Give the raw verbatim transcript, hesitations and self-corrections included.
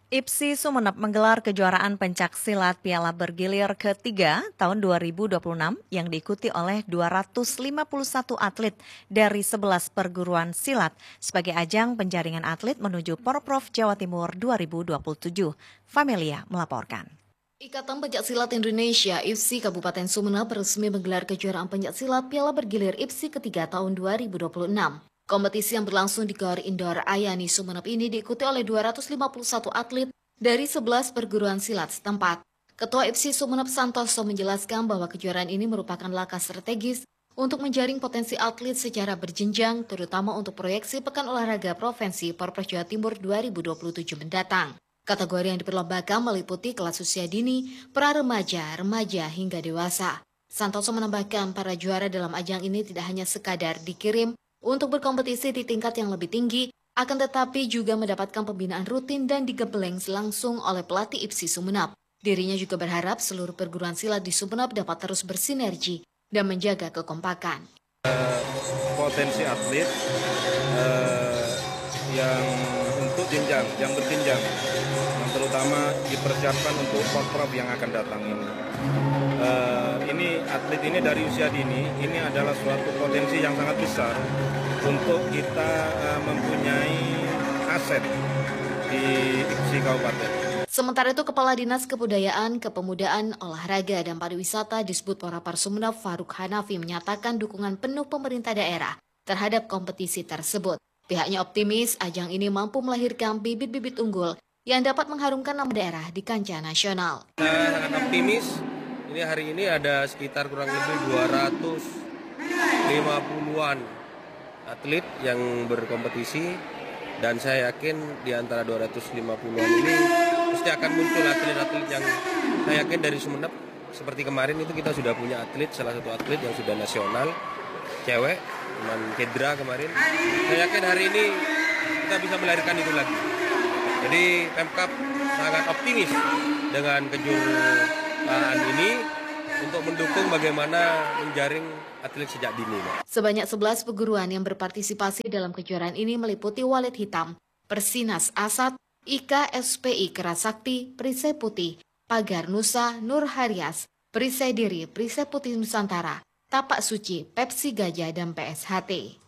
I P S I Sumeneb menggelar kejuaraan pencaksilat Piala Bergilir ketiga tahun dua ribu dua puluh enam yang diikuti oleh dua ratus lima puluh satu atlet dari sebelas perguruan silat sebagai ajang penjaringan atlet menuju Porprov Jawa Timur dua ribu dua puluh tujuh. Familia melaporkan. Ikatan Pencaksilat Indonesia I P S I Kabupaten Sumeneb resmi menggelar kejuaraan pencaksilat Piala Bergilir I P S I ketiga tahun dua ribu dua puluh enam. Kompetisi yang berlangsung di Gor Indoor Ayani Sumeneb ini diikuti oleh dua ratus lima puluh satu atlet dari sebelas perguruan silat setempat. Ketua I P S I Sumeneb Santoso menjelaskan bahwa kejuaraan ini merupakan langkah strategis untuk menjaring potensi atlet secara berjenjang, terutama untuk proyeksi Pekan Olahraga Provinsi Porprov Jawa Timur dua ribu dua puluh tujuh mendatang. Kategori yang diperlombakan meliputi kelas usia dini, pra-remaja, remaja, hingga dewasa. Santoso menambahkan para juara dalam ajang ini tidak hanya sekadar dikirim untuk berkompetisi di tingkat yang lebih tinggi, akan tetapi juga mendapatkan pembinaan rutin dan digembleng langsung oleh pelatih I P S I Sumeneb. Dirinya juga berharap seluruh perguruan silat di Sumeneb dapat terus bersinergi dan menjaga kekompakan. Uh, potensi atlet uh, yang untuk jenjang, yang berjenjang, yang terutama dipersiapkan untuk Porprov yang akan datang ini. Uh, ini atlet ini dari usia dini, ini adalah suatu potensi yang sangat besar untuk kita uh, mempunyai aset di I P S I Kabupaten. Sementara itu, Kepala Dinas Kebudayaan, Kepemudaan, Olahraga, dan Pariwisata Disbud Porapar Sumeneb Faruk Hanafi menyatakan dukungan penuh pemerintah daerah terhadap kompetisi tersebut. Pihaknya optimis ajang ini mampu melahirkan bibit-bibit unggul yang dapat mengharumkan nama daerah di kancah nasional. Saya sangat optimis. Ini hari ini ada sekitar kurang lebih dua ratus lima puluhan atlet yang berkompetisi, dan saya yakin di antara dua ratus lima puluhan ini pasti akan muncul atlet-atlet yang saya yakin dari Sumeneb. Seperti kemarin itu kita sudah punya atlet, salah satu atlet yang sudah nasional, cewek, teman Kedra kemarin. Saya yakin hari ini kita bisa melahirkan itu lagi. Jadi Pemkab sangat optimis dengan kejuaraan ini untuk mendukung bagaimana menjaring atlet sejak dini. Sebanyak sebelas perguruan yang berpartisipasi dalam kejuaraan ini meliputi Walet Hitam, Persinas Asad, I K S P I Kerasakti, Perisai Putih, Pagar Nusa, Nur Haryas, Perisai Diri, Perisai Putih Nusantara, Tapak Suci, Pepsi Gajah, dan P S H T.